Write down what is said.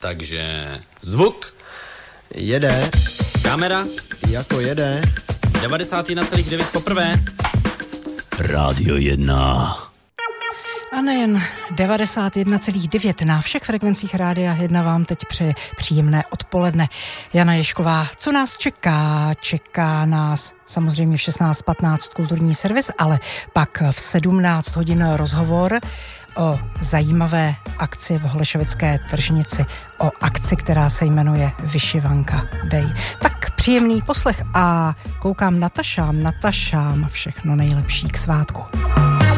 Takže zvuk. Jede. Kamera. Jako jede. 91,9 poprvé. Rádio 1. A nejen 91,9 na všech frekvencích Rádia 1 vám teď přeje příjemné odpoledne. Jana Ježková, co nás čeká? Čeká nás samozřejmě v 16:15 kulturní servis, ale pak v 17 hodin rozhovor o zajímavé akci v Holešovické tržnici, o akci, která se jmenuje Vyšivanka Day. Tak příjemný poslech a koukám Natašám všechno nejlepší k svátku.